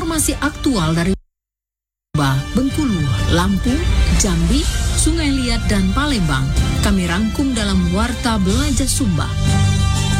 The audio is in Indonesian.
Informasi aktual dari Bengkulu, Lampung, Jambi, Sungai Liat, dan Palembang kami rangkum dalam Warta Belajar Sumba.